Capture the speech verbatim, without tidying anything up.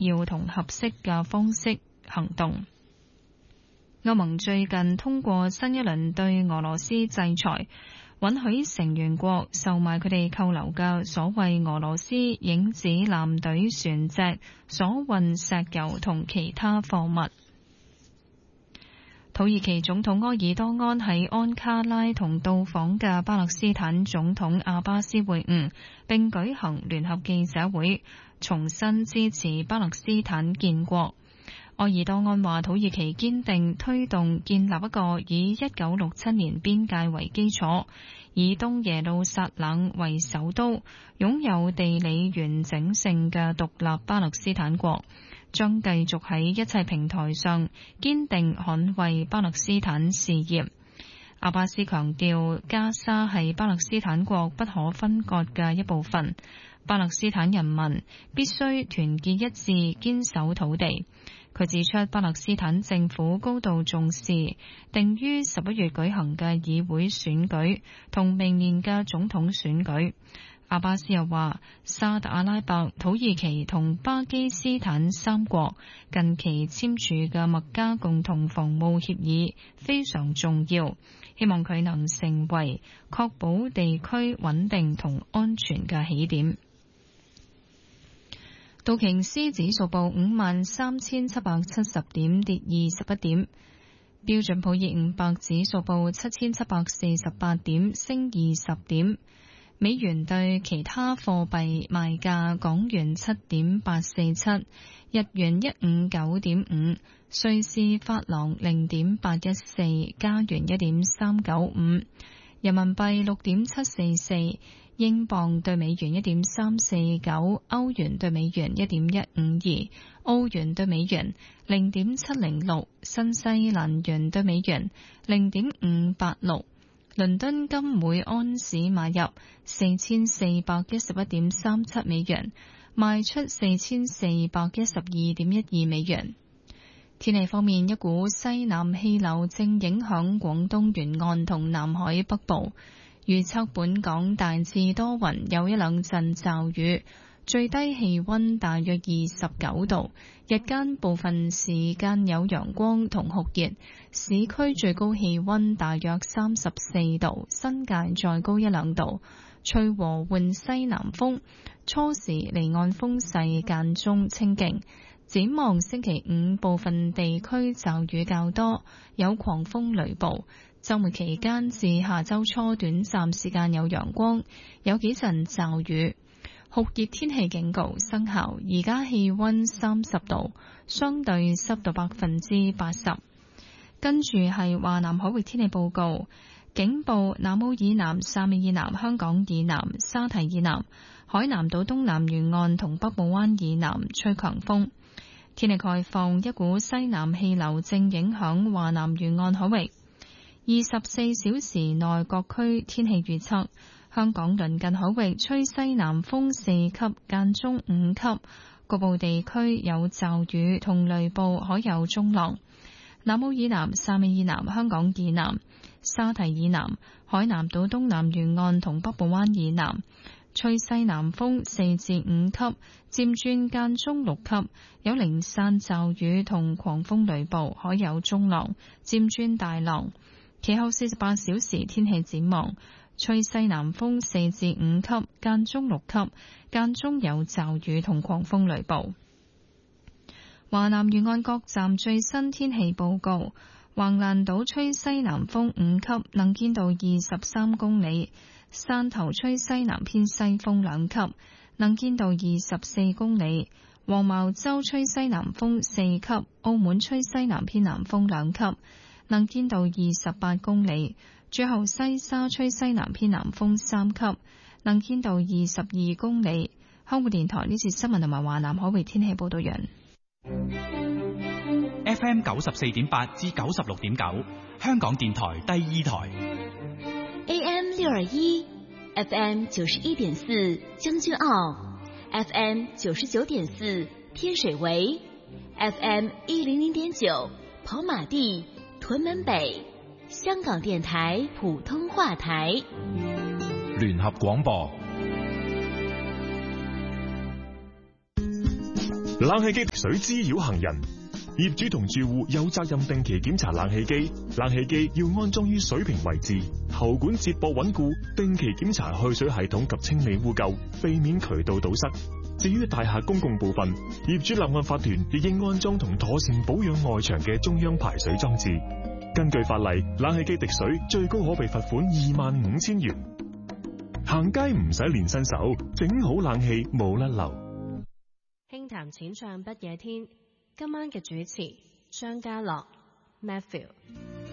要同合適嘅方式行動。歐盟最近通過新一輪對俄羅斯制裁，允許成員國售賣佢哋扣留嘅所謂俄羅斯影子艦隊船隻所運石油同其他貨物。土耳其總統埃爾多安喺安卡拉同到訪嘅巴勒斯坦總統阿巴斯會晤，並舉行聯合記者會，重申支持巴勒斯坦建國。埃爾多安話：土耳其堅定推動建立一個以一九六七年邊界為基礎，以東耶路撒冷為首都，擁有地理完整性嘅獨立巴勒斯坦國，將繼續喺一切平台上堅定捍衛巴勒斯坦事業。阿巴斯強調，加沙係巴勒斯坦國不可分割嘅一部分，巴勒斯坦人民必須團結一致，堅守土地。佢指出，巴勒斯坦政府高度重視定於十一月舉行嘅議會選舉同明年嘅總統選舉。阿巴斯又話，沙特阿拉伯、土耳其同巴基斯坦三國近期簽署嘅麥加共同防務協議非常重要，希望佢能成為確保地區穩定同安全嘅起點。道瓊斯指數報五萬三千七百七十點，跌二十一點。標準普爾五百指數報七千七百四十八點，升二十點。美元對其他貨幣賣價：港元七點八四七，日元一五九點五，瑞士法郎零點八一四，加元一點三九五，人民幣六點七四四。英鎊對美元一點三四九，歐元對美元一點一五二，澳元對美元零點七零六，新西蘭元對美元零點五八六。倫敦金每安士買入四千四百一十一點三七美元，賣出四千四百一十二點一二美元。天氣方面，一股西南氣流正影響廣東沿岸同南海北部。預測本港大致多雲，有一兩陣驟雨，最低氣溫大約二十九度，日間部分時間有陽光同酷熱，市區最高氣溫大約三十四度，新界再高一兩度，吹和緩西南風，初時離岸風勢間中清勁。展望星期五部分地區驟雨較多，有狂風雷暴。週末期間至下週初短暫時間有陽光，有幾陣驟雨，酷熱天氣警告生效。而家氣溫三十度，相對濕度百分之八十。跟住係華南海域天氣報告，警報：南澳以南、汕尾以南、香港以南、沙堤以南、海南島東南沿岸同北部灣以南吹強風。天氣概況：一股西南氣流正影響華南沿岸海域。二十四小時內各區天氣預測：香港鄰近海域吹西南風四級，間中五級，局部地區有驟雨同雷暴，海有中浪。南澳以南、汕尾以南、香港以南、沙堤以南、海南島東南沿岸同北部灣以南吹西南風四至五級，漸轉間中六級，有零散驟雨同狂風雷暴，海有中浪，漸轉大浪。其後四十八小時天氣展望，吹西南風四至五級，間中六級，間中有驟雨同狂風雷暴。華南沿岸各站最新天氣報告：橫瀾島吹西南風五級，能見度二十三公里；汕頭吹西南偏西風兩級，能見度二十四公里；黃茅洲吹西南風四級；澳門吹西南偏南風兩級，能見度二十八公里。最後西沙吹西南偏南風三級，能見度二十二公里。香港電台呢次新聞同埋華南海域天氣報道人。 F M 九十四點八至九十六點九，香港電台第二台。 A M 六二一，F M 九十一點四將軍澳，F M 九十九點四天水圍，F M 一零零點九跑馬地。屯門北，香港電台普通話台， 聯合廣播。 冷氣機滴水滋擾行人，業主同住戶有責任定期檢查冷氣機，冷氣機要安裝於水平位置，喉管接駁穩固，定期檢查去水系統及清理污垢，避免渠道堵塞。至於大廈公共部分，業主立案法團亦應安裝同妥善保養外牆嘅中央排水裝置。根據法例，冷氣機滴水最高可被罰款二萬五千元。行街唔使練身手，整好冷氣冇甩漏。 輕談淺唱不夜天，今晚嘅主持張家樂 Matthew。